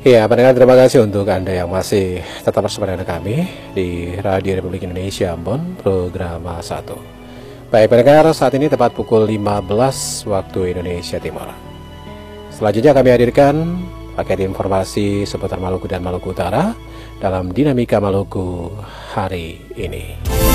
Ya, pendengar, terima kasih untuk Anda yang masih tetap bersama dengan kami di Radio Republik Indonesia Ambon, program 1. Baik pendengar, saat ini tepat pukul 15 waktu Indonesia Timur. Selanjutnya kami hadirkan paket informasi seputar Maluku dan Maluku Utara dalam Dinamika Maluku hari ini.